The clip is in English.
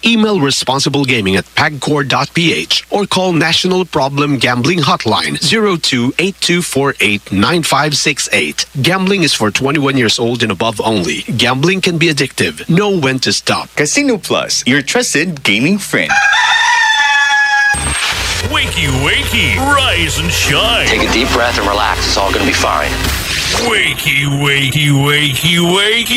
Email responsiblegaming at pagcor.ph or call National Problem Gambling Hotline 02-8248-9568. Gambling is for 21 years old and above only. Gambling can be addictive. Know when to stop. Casino Plus, your trusted gaming friend. Wakey, wakey, rise and shine. Take a deep breath and relax. It's all going to be fine. Wakey, wakey, wakey, wakey.